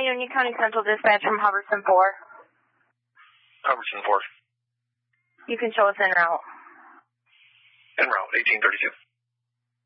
Union County Central Dispatch from Hubbardson 4. Hubbardson 4. You can show us en route. En route, 1832.